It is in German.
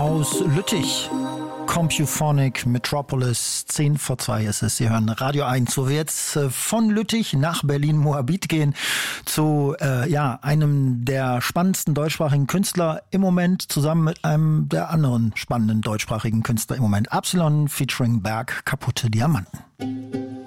aus Lüttich. Compuphonic Metropolis, 10 vor 2 ist es. Sie hören Radio 1, wo wir jetzt von Lüttich nach Berlin-Moabit gehen zu einem der spannendsten deutschsprachigen Künstler im Moment, zusammen mit einem der anderen spannenden deutschsprachigen Künstler im Moment. Absilon featuring Berg, Kaputte Diamanten.